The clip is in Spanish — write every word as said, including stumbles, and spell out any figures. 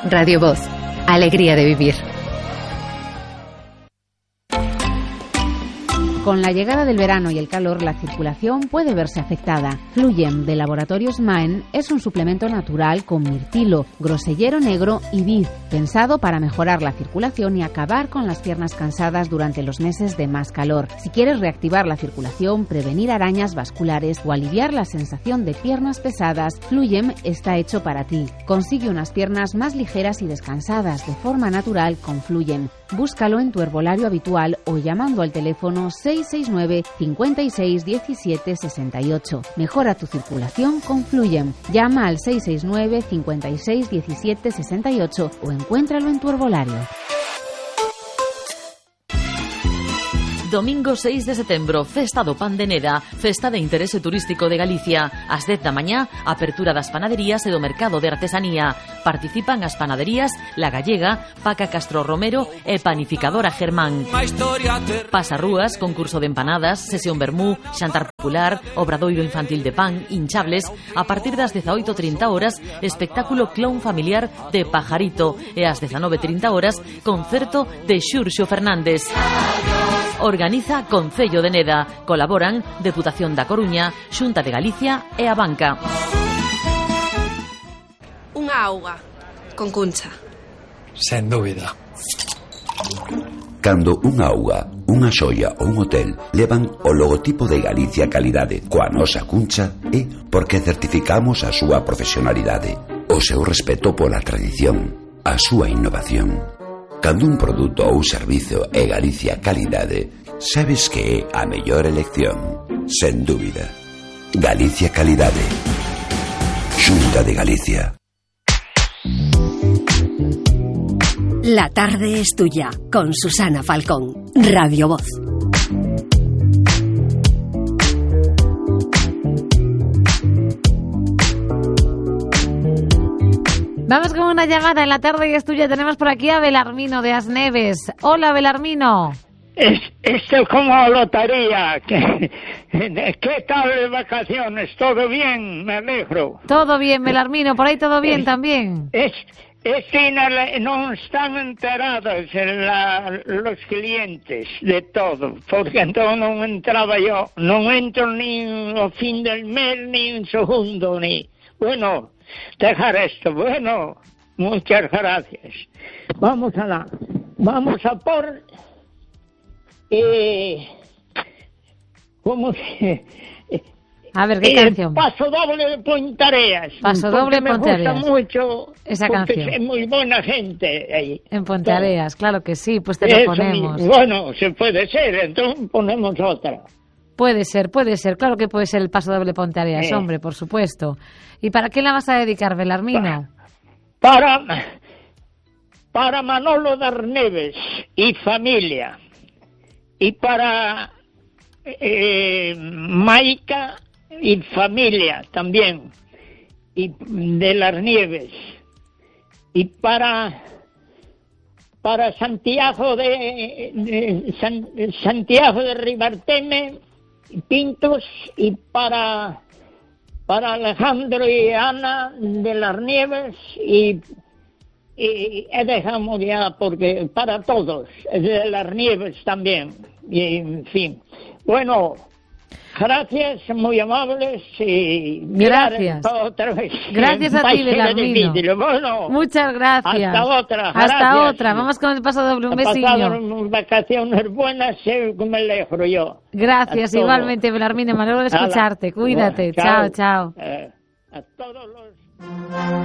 Radio Voz. Alegría de vivir. Con la llegada del verano y el calor, la circulación puede verse afectada. Fluyem, de Laboratorios Maen, es un suplemento natural con mirtilo, grosellero negro y vid, pensado para mejorar la circulación y acabar con las piernas cansadas durante los meses de más calor. Si quieres reactivar la circulación, prevenir arañas vasculares o aliviar la sensación de piernas pesadas, Fluyem está hecho para ti. Consigue unas piernas más ligeras y descansadas de forma natural con Fluyem. Búscalo en tu herbolario habitual o llamando al teléfono seis seis nueve, cinco seis, uno siete, seis ocho. Mejora tu circulación con Fluyem. Llama al seis seis nueve, cinco seis, uno siete, seis ocho o encuéntralo en tu herbolario. Domingo seis de setembro, Festa do Pan de Neda, Festa de Interese Turístico de Galicia. Ás dez da mañá, apertura das panaderías e do mercado de artesanía. Participan as panaderías La Gallega, Paca Castro Romero e Panificadora Germán. Pasarrúas, concurso de empanadas, sesión vermú, xantar popular, obradoiro infantil de pan, hinchables. A partir das dezaoito e trinta horas, espectáculo clown familiar de Pajarito. E ás dezanove e trinta horas, concerto de Xurxo Fernández. Organiza Concello de Neda. Colaboran Deputación da Coruña, Xunta de Galicia e a Banca. Unha auga con Cuncha. Sen dúbida. Cando unha auga, unha xoia ou un hotel levan o logotipo de Galicia Calidade coa nosa Cuncha, é porque certificamos a súa profesionalidade, o seu respeto pola tradición, a súa innovación. Cando un produto ou servizo é Galicia Calidade, sabes que é a mellor elección, sen dúbida. Galicia Calidade. Xunta de Galicia. La tarde es tuya, con Susana Falcón, Radio Voz. Vamos con una llamada en La tarde y es tuya. Tenemos por aquí a Belarmino de Asneves. Hola, Belarmino. Es, esto es como lotería. ¿Qué, ¿Qué tal de vacaciones? ¿Todo bien? Me alegro. Todo bien, Belarmino. Por ahí todo bien es, también. Es, es que no están enterados la, los clientes de todo, porque entonces no entraba yo. No entro ni al fin del mes, ni un segundo, ni... Bueno... Dejar esto, bueno, muchas gracias. Vamos a la, vamos a por, eh, ¿cómo se? A ver, ¿qué el canción? Paso doble de Pontareas. Paso doble de Pontareas. Me gusta mucho esa porque canción. Es muy buena gente ahí. En Pontareas, claro que sí, pues te lo Eso, ponemos. Bueno, se puede ser, entonces ponemos otra. Puede ser, puede ser, claro que puede ser el Paso doble Pontareas, eh. hombre, por supuesto. ¿Y para qué la vas a dedicar, Belarmino? Para, para Manolo Darneves y familia. Y para eh, Maica y familia también. Y de las Nieves. Y para... para Santiago de, de San, Santiago de Ribarteme, Pintos, y para para Alejandro y Ana de las Nieves, y, y, y dejamos ya porque para todos de las Nieves también, y en fin, bueno. Gracias, muy amables, y gracias. Otra vez. Gracias a ti, Belarmino. Bueno, muchas gracias. Hasta otra. Hasta Gracias. otra. Vamos con el Paso doble. Un besillo. Pasado vacaciones buenas, me alegro yo. Gracias, igualmente, Belarmino. Me alegro de escucharte. Cuídate. Chao, chao. chao. Eh, a todos los...